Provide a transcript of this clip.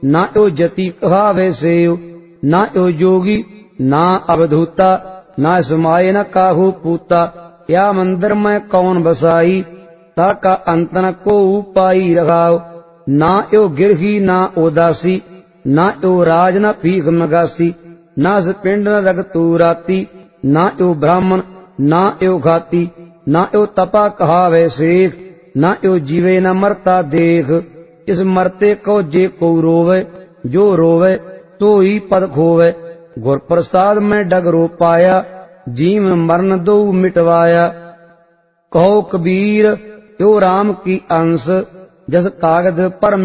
ਨਾ ਓ ਜਤੀ ਕਹਾਵੇ ਸੇਉ, ਨਾ ਓ ਜੋਗੀ ना अवधूता, ना समाये न काहू पूता। या मंदिर में कौन बसाई, ताका अंत न को पाई रखाओ। ना यो गिरही ना उदासी, ना यो राज न भीख मगासी। ना पिंड न रग तू राती, ना यो ब्राह्मण ना यो घाती। ना यो तपा कहावे शेख, ना यो जीवे न मरता देख। इस मरते को जे को रोवे, जो रोवे तो ही पद खोवे। गुर प्रसाद में डग रो पाया, जीव मरण दो मिटवाया। कहो कबीर यो राम की अंश, जस कागज पर